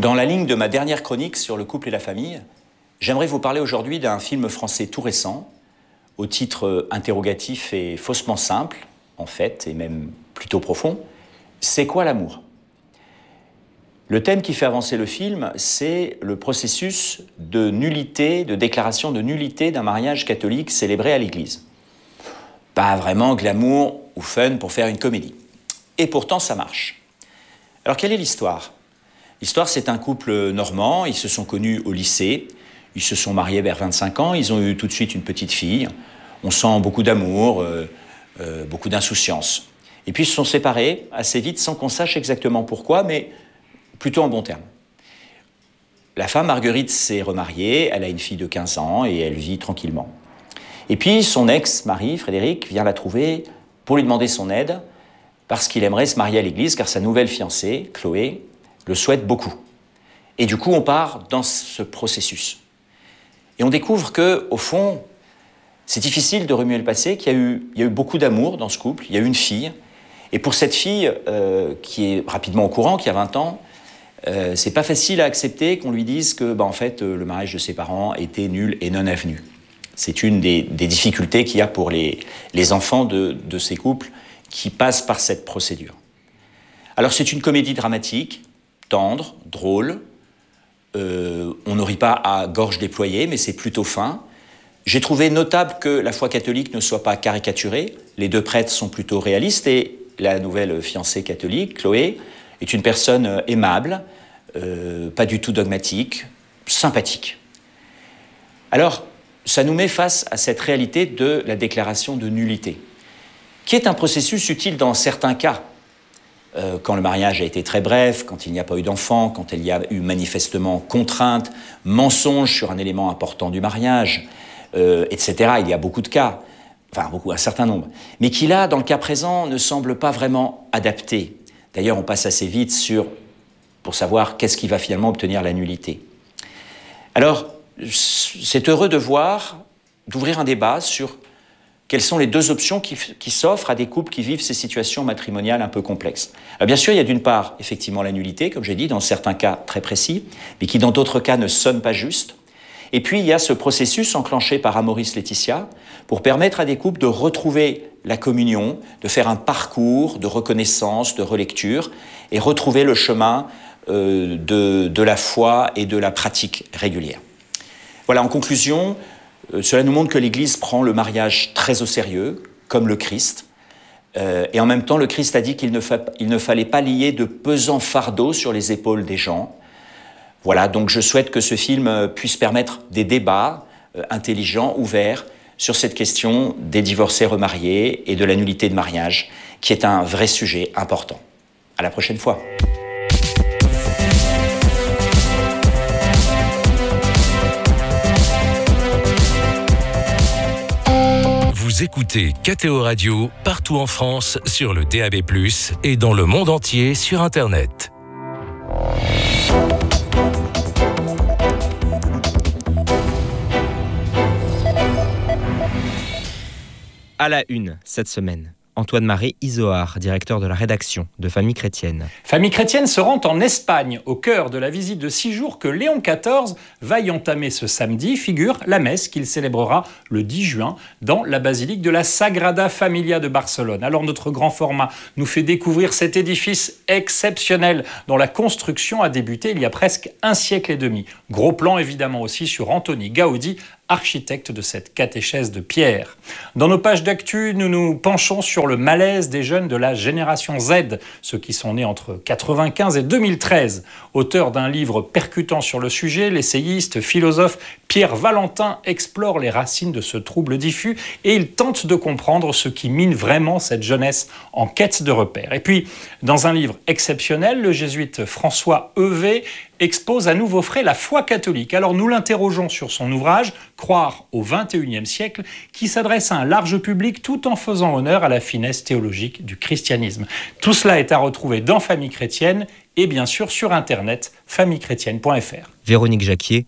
Dans la ligne de ma dernière chronique sur le couple et la famille, j'aimerais vous parler aujourd'hui d'un film français tout récent, au titre interrogatif et faussement simple, en fait, et même plutôt profond. C'est quoi l'amour ? Le thème qui fait avancer le film, c'est le processus de nullité, de déclaration de nullité d'un mariage catholique célébré à l'église. Pas vraiment glamour ou fun pour faire une comédie. Et pourtant, ça marche. Alors, quelle est l'histoire ? L'histoire, c'est un couple normand, ils se sont connus au lycée, ils se sont mariés vers 25 ans, ils ont eu tout de suite une petite fille. On sent beaucoup d'amour, beaucoup d'insouciance. Et puis, ils se sont séparés assez vite, sans qu'on sache exactement pourquoi, mais plutôt en bons termes. La femme, Marguerite, s'est remariée, elle a une fille de 15 ans et elle vit tranquillement. Et puis, son ex-mari, Frédéric, vient la trouver pour lui demander son aide parce qu'il aimerait se marier à l'église, car sa nouvelle fiancée, Chloé, le souhaite beaucoup. Et du coup, on part dans ce processus. Et on découvre qu'au fond, c'est difficile de remuer le passé, qu'il y a eu beaucoup d'amour dans ce couple, il y a eu une fille. Et pour cette fille, qui est rapidement au courant, qui a 20 ans, c'est pas facile à accepter qu'on lui dise que, en fait, le mariage de ses parents était nul et non avenu. C'est une des difficultés qu'il y a pour les enfants de ces couples qui passent par cette procédure. Alors, c'est une comédie dramatique, tendre, drôle. On ne rit pas à gorge déployée, mais c'est plutôt fin. J'ai trouvé notable que la foi catholique ne soit pas caricaturée. Les deux prêtres sont plutôt réalistes et la nouvelle fiancée catholique, Chloé, est une personne aimable, pas du tout dogmatique, sympathique. Alors, ça nous met face à cette réalité de la déclaration de nullité, qui est un processus utile dans certains cas, quand le mariage a été très bref, quand il n'y a pas eu d'enfant, quand il y a eu manifestement contrainte, mensonge sur un élément important du mariage, etc. Il y a beaucoup de cas, un certain nombre, mais qui là, dans le cas présent, ne semble pas vraiment adapté. D'ailleurs, on passe assez vite pour savoir qu'est-ce qui va finalement obtenir la nullité. Alors, c'est heureux d'ouvrir un débat sur quelles sont les deux options qui s'offrent à des couples qui vivent ces situations matrimoniales un peu complexes. Alors bien sûr, il y a d'une part, effectivement, la nullité, comme j'ai dit, dans certains cas très précis, mais qui dans d'autres cas ne sonne pas juste. Et puis, il y a ce processus enclenché par Amoris Laetitia pour permettre à des couples de retrouver la communion, de faire un parcours de reconnaissance, de relecture, et retrouver le chemin de la foi et de la pratique régulière. Voilà, en conclusion, cela nous montre que l'Église prend le mariage très au sérieux, comme le Christ. Et en même temps, le Christ a dit qu'il ne fallait pas lier de pesants fardeaux sur les épaules des gens. Voilà, donc je souhaite que ce film puisse permettre des débats intelligents, ouverts, sur cette question des divorcés remariés et de la nullité de mariage, qui est un vrai sujet important. À la prochaine fois. Vous écoutez KTO Radio partout en France sur le DAB+, et dans le monde entier sur Internet. À la une, cette semaine, Antoine-Marie Izoard, directeur de la rédaction de Famille Chrétienne. Famille Chrétienne se rend en Espagne, au cœur de la visite de 6 jours que Léon XIV va y entamer ce samedi, figure la messe qu'il célébrera le 10 juin dans la basilique de la Sagrada Familia de Barcelone. Alors notre grand format nous fait découvrir cet édifice exceptionnel dont la construction a débuté il y a presque un siècle et demi. Gros plan évidemment aussi sur Antoni Gaudi, architecte de cette catéchèse de pierre. Dans nos pages d'actu, nous nous penchons sur le malaise des jeunes de la génération Z, ceux qui sont nés entre 1995 et 2013. Auteur d'un livre percutant sur le sujet, l'essayiste, philosophe Pierre Valentin explore les racines de ce trouble diffus et il tente de comprendre ce qui mine vraiment cette jeunesse en quête de repères. Et puis, dans un livre exceptionnel, le jésuite François Heuvet expose à nouveau frais la foi catholique. Alors nous l'interrogeons sur son ouvrage « Croire au XXIe siècle » qui s'adresse à un large public tout en faisant honneur à la finesse théologique du christianisme. Tout cela est à retrouver dans Famille Chrétienne et bien sûr sur Internet, famillechrétienne.fr. Véronique Jacquier,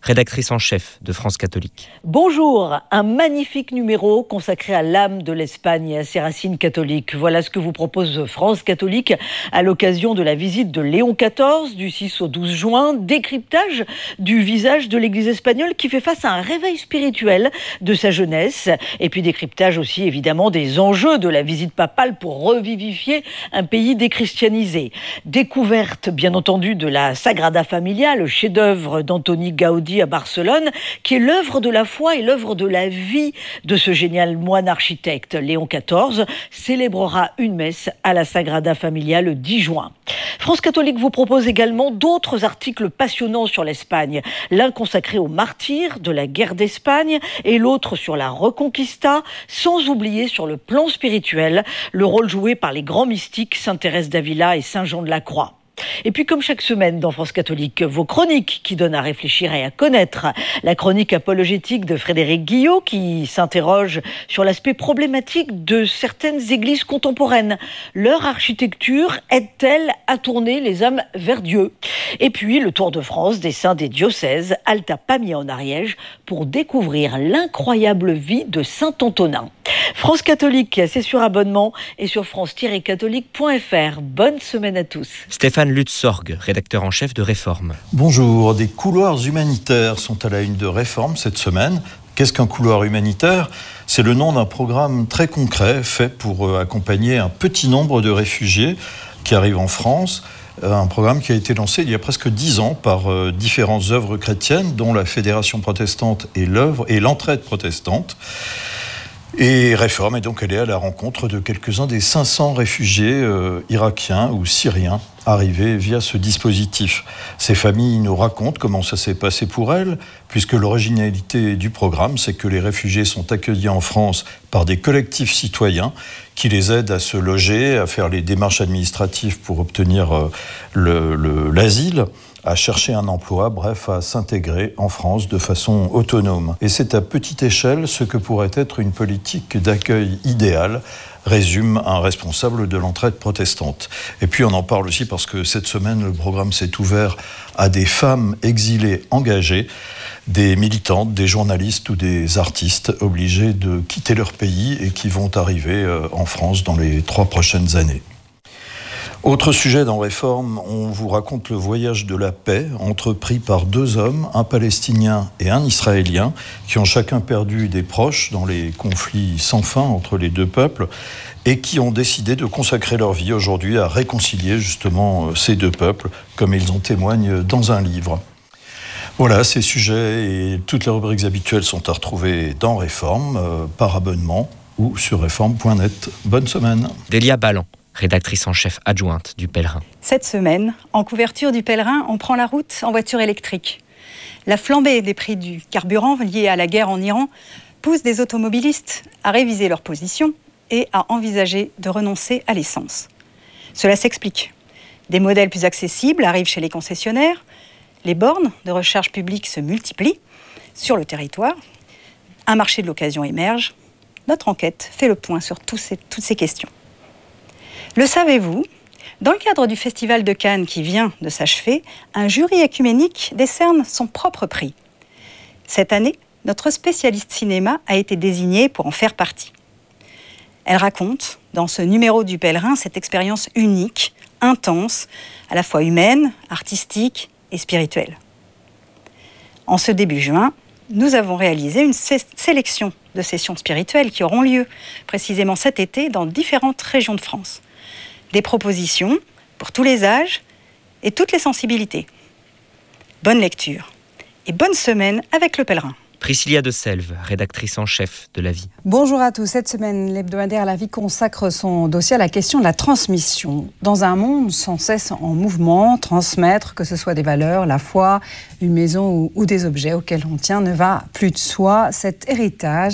rédactrice en chef de France Catholique. Bonjour, un magnifique numéro consacré à l'âme de l'Espagne et à ses racines catholiques. Voilà ce que vous propose France Catholique à l'occasion de la visite de Léon XIV du 6 au 12 juin. Décryptage du visage de l'Église espagnole qui fait face à un réveil spirituel de sa jeunesse. Et puis décryptage aussi évidemment des enjeux de la visite papale pour revivifier un pays déchristianisé. Découverte bien entendu de la Sagrada Familia, le chef-d'œuvre d'Antoni Gaudí à Barcelone, qui est l'œuvre de la foi et l'œuvre de la vie de ce génial moine architecte. Léon XIV célébrera une messe à la Sagrada Familia le 10 juin. France Catholique vous propose également d'autres articles passionnants sur l'Espagne. L'un consacré aux martyrs de la guerre d'Espagne et l'autre sur la Reconquista, sans oublier sur le plan spirituel le rôle joué par les grands mystiques Sainte Thérèse d'Avila et Saint Jean de la Croix. Et puis comme chaque semaine dans France Catholique, vos chroniques qui donnent à réfléchir et à connaître. La chronique apologétique de Frédéric Guillot qui s'interroge sur l'aspect problématique de certaines églises contemporaines. Leur architecture aide-t-elle à tourner les âmes vers Dieu ? Et puis le Tour de France des saints des diocèses, Alta Pamia en Ariège, pour découvrir l'incroyable vie de Saint Antonin. France Catholique, c'est sur abonnement et sur france-catholique.fr. Bonne semaine à tous. Stéphane Lutz-Sorg, rédacteur en chef de Réforme. Bonjour, des couloirs humanitaires sont à la une de Réforme cette semaine. Qu'est-ce qu'un couloir humanitaire ? C'est le nom d'un programme très concret fait pour accompagner un petit nombre de réfugiés qui arrivent en France. Un programme qui a été lancé il y a presque 10 ans par différentes œuvres chrétiennes, dont la Fédération protestante et l'Entraide protestante. Et Réforme est donc allé à la rencontre de quelques-uns des 500 réfugiés irakiens ou syriens arrivés via ce dispositif. Ces familles nous racontent comment ça s'est passé pour elles, puisque l'originalité du programme, c'est que les réfugiés sont accueillis en France par des collectifs citoyens qui les aident à se loger, à faire les démarches administratives pour obtenir l'asile, à chercher un emploi, bref, à s'intégrer en France de façon autonome. Et c'est à petite échelle ce que pourrait être une politique d'accueil idéale, résume un responsable de l'Entraide protestante. Et puis on en parle aussi parce que cette semaine, le programme s'est ouvert à des femmes exilées engagées, des militantes, des journalistes ou des artistes obligés de quitter leur pays et qui vont arriver en France dans les 3 prochaines années. Autre sujet dans Réforme, on vous raconte le voyage de la paix entrepris par 2 hommes, un Palestinien et un Israélien, qui ont chacun perdu des proches dans les conflits sans fin entre les 2 peuples et qui ont décidé de consacrer leur vie aujourd'hui à réconcilier justement ces 2 peuples, comme ils en témoignent dans un livre. Voilà, ces sujets et toutes les rubriques habituelles sont à retrouver dans Réforme, par abonnement ou sur réforme.net. Bonne semaine. Délia Ballan, rédactrice en chef adjointe du Pèlerin. Cette semaine, en couverture du Pèlerin, on prend la route en voiture électrique. La flambée des prix du carburant liée à la guerre en Iran pousse des automobilistes à réviser leur position et à envisager de renoncer à l'essence. Cela s'explique. Des modèles plus accessibles arrivent chez les concessionnaires, les bornes de recharge publique se multiplient sur le territoire, un marché de l'occasion émerge. Notre enquête fait le point sur toutes ces questions. Le savez-vous ? Dans le cadre du Festival de Cannes qui vient de s'achever, un jury œcuménique décerne son propre prix. Cette année, notre spécialiste cinéma a été désignée pour en faire partie. Elle raconte, dans ce numéro du Pèlerin, cette expérience unique, intense, à la fois humaine, artistique et spirituelle. En ce début juin, nous avons réalisé une sélection de sessions spirituelles qui auront lieu précisément cet été dans différentes régions de France. Des propositions pour tous les âges et toutes les sensibilités. Bonne lecture et bonne semaine avec le Pèlerin. Priscilla de Selve, rédactrice en chef de La Vie. Bonjour à tous. Cette semaine, l'hebdomadaire La Vie consacre son dossier à la question de la transmission. Dans un monde sans cesse en mouvement, transmettre, que ce soit des valeurs, la foi, une maison ou des objets auxquels on tient, ne va plus de soi. Cet héritage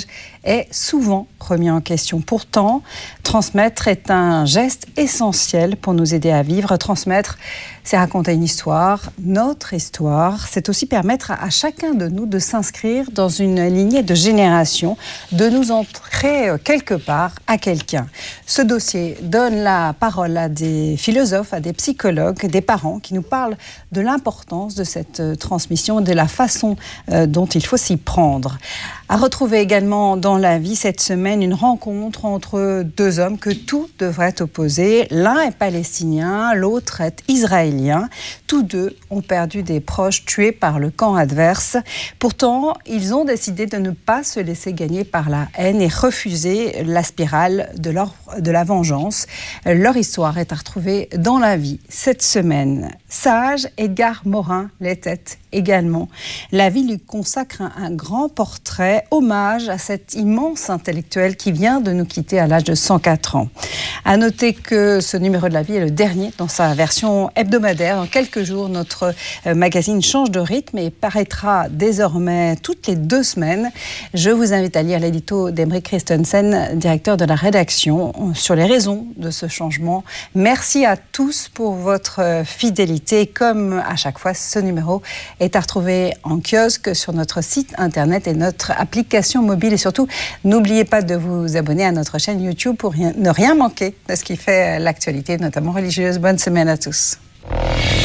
est souvent remis en question. Pourtant, transmettre est un geste essentiel pour nous aider à vivre. Transmettre, c'est raconter une histoire, notre histoire. C'est aussi permettre à chacun de nous de s'inscrire dans une lignée de génération, de nous entrer quelque part à quelqu'un. Ce dossier donne la parole à des philosophes, à des psychologues, des parents qui nous parlent de l'importance de cette transmission, de la façon dont il faut s'y prendre. À retrouver également dans la vie cette semaine une rencontre entre deux hommes que tout devrait opposer. L'un est palestinien, l'autre est israélien. Tous deux ont perdu des proches tués par le camp adverse. Pourtant, ils ont décidé de ne pas se laisser gagner par la haine et refuser la spirale de la vengeance. Leur histoire est à retrouver dans la vie cette semaine. Sage, Edgar Morin l'était également. La vie lui consacre un grand portrait, hommage à cet immense intellectuel qui vient de nous quitter à l'âge de 104 ans. À noter que ce numéro de la vie est le dernier dans sa version hebdomadaire. Dans quelques jours, notre magazine change de rythme et paraîtra désormais toutes les 2 semaines. Je vous invite à lire l'édito d'Emeric Christensen, directeur de la rédaction, sur les raisons de ce changement. Merci à tous pour votre fidélité. Comme à chaque fois, ce numéro est à retrouver en kiosque sur notre site internet et notre application mobile. Et surtout, n'oubliez pas de vous abonner à notre chaîne YouTube pour ne rien manquer de ce qui fait l'actualité, notamment religieuse. Bonne semaine à tous.